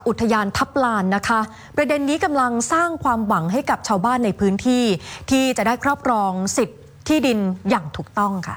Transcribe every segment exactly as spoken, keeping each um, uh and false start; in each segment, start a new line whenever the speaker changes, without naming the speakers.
อุทยานทับลานนะคะประเด็นนี้กำลังสร้างความหวังให้กับชาวบ้านในพื้นที่ที่จะได้ครอบครองสิทธิ์ที่ดินอย่างถูกต้องค่ะ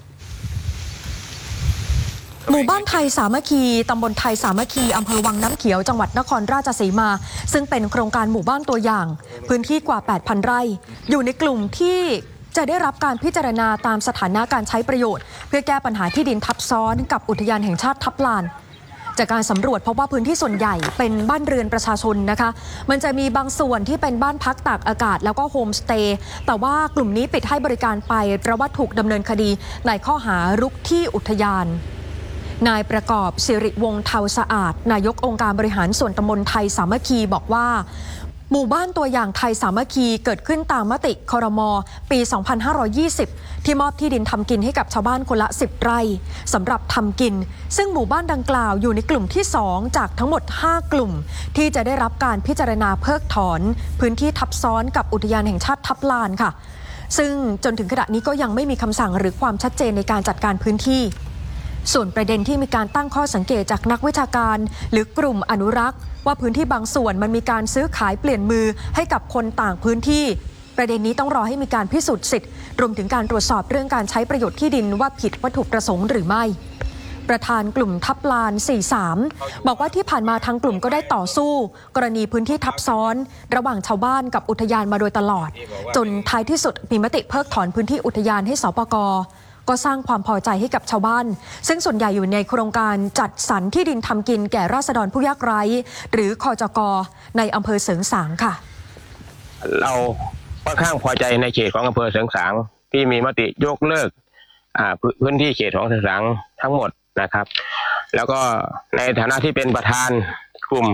หมู่บ้านไทยสามัคคีตำบลไทยสามัคคีอำเภอวังน้ำเขียวจังหวัดนครราชสีมาซึ่งเป็นโครงการหมู่บ้านตัวอย่างพื้นที่กว่า แปดพัน ไร่อยู่ในกลุ่มที่จะได้รับการพิจารณาตามสถานะการใช้ประโยชน์เพื่อแก้ปัญหาที่ดินทับซ้อนกับอุทยานแห่งชาติทับลานจากการสำรวจพบว่าพื้นที่ส่วนใหญ่เป็นบ้านเรือนประชาชนนะคะมันจะมีบางส่วนที่เป็นบ้านพักตากอากาศแล้วก็โฮมสเตย์แต่ว่ากลุ่มนี้ปิดให้บริการไปเพราะว่าถูกดำเนินคดีในข้อหารุกที่อุทยานนายประกอบสิริวงศ์เทาสะอาดนายกองค์การบริหารส่วนตำบลไทยสามัคคีบอกว่าหมู่บ้านตัวอย่างไทยสามัคคีเกิดขึ้นตามมติครม.ปี สองพันห้าร้อยยี่สิบ ที่มอบที่ดินทำกินให้กับชาวบ้านคนละ สิบ ไร่สำหรับทำกินซึ่งหมู่บ้านดังกล่าวอยู่ในกลุ่มที่ สอง จากทั้งหมด ห้า กลุ่มที่จะได้รับการพิจารณาเพิกถอนพื้นที่ทับซ้อนกับอุทยานแห่งชาติทับลานค่ะซึ่งจนถึงขณะนี้ก็ยังไม่มีคำสั่งหรือความชัดเจนในการจัดการพื้นที่ส่วนประเด็นที่มีการตั้งข้อสังเกตจากนักวิชาการหรือกลุ่มอนุรักษ์ว่าพื้นที่บางส่วนมันมีการซื้อขายเปลี่ยนมือให้กับคนต่างพื้นที่ประเด็นนี้ต้องรอให้มีการพิสูจน์สิทธิ์รวมถึงการตรวจสอบเรื่องการใช้ประโยชน์ที่ดินว่าผิดวัตถุประสงค์หรือไม่ประธานกลุ่มทับลาน สี่สิบสาม บอกว่าที่ผ่านมาทางกลุ่มก็ได้ต่อสู้กรณีพื้นที่ทับซ้อนระหว่างชาวบ้านกับอุทยานมาโดยตลอดจนท้ายที่สุดมีมติเพิกถอนพื้นที่อุทยานให้สปก.ก็สร้างความพอใจให้กับชาวบ้านซึ่งส่วนใหญ่อยู่ในโครงการจัดสรรที่ดินทำกินแก่ราษฎรผู้ยากไร้หรือคจก.ในอำเภอเสริงสางค่ะ
เราค่อนข้างพอใจในเขตของอำเภอเสริงสางที่มีมติยกเลิกพื้นที่เขตของเสริงสางทั้งหมดนะครับแล้วก็ในฐานะที่เป็นประธานกลุ่ม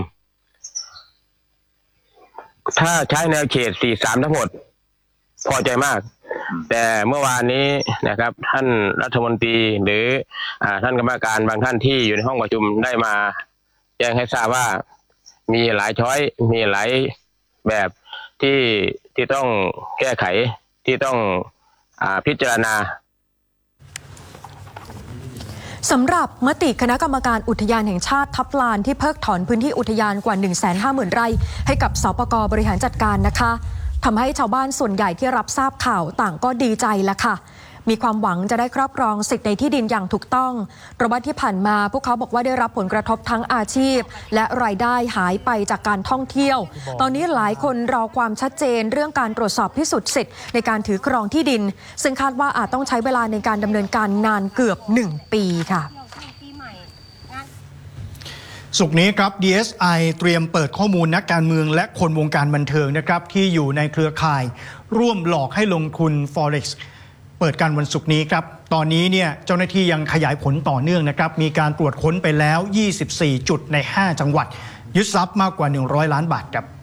ถ้าใช้แนวเขตสี่สิบสามทั้งหมดพอใจมากแต่เมื่อวานนี้นะครับท่านรัฐมนตรีหรือท่านกรรมการบางท่านที่อยู่ในห้องประชุมได้มาแจ้งให้ทราบว่ามีหลายช้อยมีหลายแบบที่ที่ต้องแก้ไขที่ต้องอ่าพิจารณา
สำหรับมติคณะกรรมการอุทยานแห่งชาติทับลานที่เพิกถอนพื้นที่อุทยานกว่า หนึ่งแสนห้าหมื่น ไร่ให้กับสปก.บริหารจัดการนะคะทำให้ชาวบ้านส่วนใหญ่ที่รับทราบข่าวต่างก็ดีใจแล้วค่ะมีความหวังจะได้ครอบครองสิทธิ์ในที่ดินอย่างถูกต้องเพราะว่าที่ผ่านมาพวกเขาบอกว่าได้รับผลกระทบทั้งอาชีพและรายได้หายไปจากการท่องเที่ยวตอนนี้หลายคนรอความชัดเจนเรื่องการตรวจสอบพิสูจน์สิทธิ์ในการถือครองที่ดินซึ่งคาดว่าอาจต้องใช้เวลาในการดำเนินการนานเกือบหนึ่งปีค่ะ
ศุกร์นี้ครับ ดี เอส ไอ เตรียมเปิดข้อมูลนักการเมืองและคนวงการบันเทิงนะครับที่อยู่ในเครือข่ายร่วมหลอกให้ลงทุน Forex เปิดการวันศุกร์นี้ครับตอนนี้เนี่ยเจ้าหน้าที่ยังขยายผลต่อเนื่องนะครับมีการตรวจค้นไปแล้วยี่สิบสี่จุดในห้าจังหวัดยึดทรัพย์มากกว่าหนึ่งร้อยล้านบาทครับ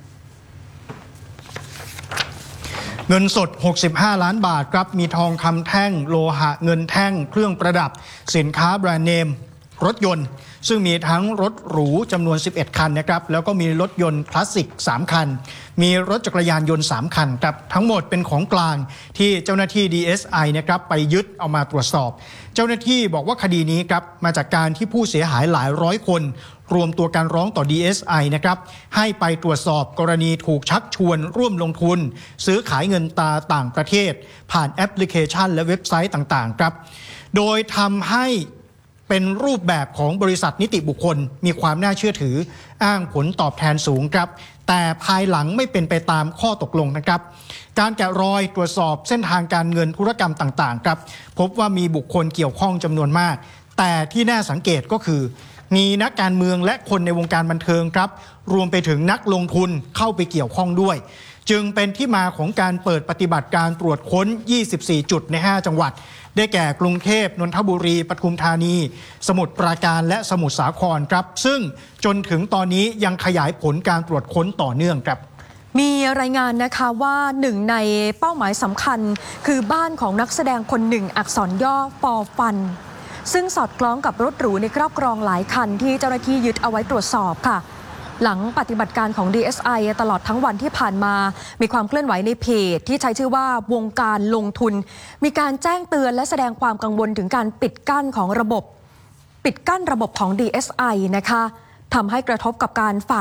เงินสดหกสิบห้าล้านบาทครับมีทองคำแท่งโลหะเงินแท่งเครื่องประดับสินค้าแบรนด์เนมรถยนต์ซึ่งมีทั้งรถหรูจำนวนสิบเอ็ดคันนะครับแล้วก็มีรถยนต์คลาสสิกสามคันมีรถจักรยานยนต์สามคันครับทั้งหมดเป็นของกลางที่เจ้าหน้าที่ ดี เอส ไอ นะครับไปยึดเอามาตรวจสอบเจ้าหน้าที่บอกว่าคดีนี้ครับมาจากการที่ผู้เสียหายหลายร้อยคนรวมตัวการร้องต่อ ดี เอส ไอ นะครับให้ไปตรวจสอบกรณีถูกชักชวนร่วมลงทุนซื้อขายเงินตราต่างประเทศผ่านแอปพลิเคชันและเว็บไซต์ต่างๆครับโดยทำให้เป็นรูปแบบของบริษัทนิติบุคคลมีความน่าเชื่อถืออ้างผลตอบแทนสูงครับแต่ภายหลังไม่เป็นไปตามข้อตกลงนะครับการแกะรอยตรวจสอบเส้นทางการเงินธุรกรรมต่างๆครับพบว่ามีบุคคลเกี่ยวข้องจำนวนมากแต่ที่น่าสังเกตก็คือมีนักการเมืองและคนในวงการบันเทิงครับรวมไปถึงนักลงทุนเข้าไปเกี่ยวข้องด้วยจึงเป็นที่มาของการเปิดปฏิบัติการตรวจค้นยี่สิบสี่จุดในห้าจังหวัดได้แก่กรุงเทพนนทบุรีปทุมธานีสมุทรปราการและสมุทรสาครครับซึ่งจนถึงตอนนี้ยังขยายผลการตรวจค้นต่อเนื่องครับ
มีรายงานนะคะว่าหนึ่งในเป้าหมายสำคัญคือบ้านของนักแสดงคนหนึ่งอักษรย่อปอฟันซึ่งสอดคล้องกับรถหรูในครอบครองหลายคันที่เจ้าหน้าที่ยึดเอาไว้ตรวจสอบค่ะหลังปฏิบัติการของ ดี เอส ไอ ตลอดทั้งวันที่ผ่านมามีความเคลื่อนไหวในเพจที่ใช้ชื่อว่าวงการลงทุนมีการแจ้งเตือนและแสดงความกังวลถึงการปิดกั้นของระบบปิดกั้นระบบของ ดี เอส ไอ นะคะทำให้กระทบกับการฝ่า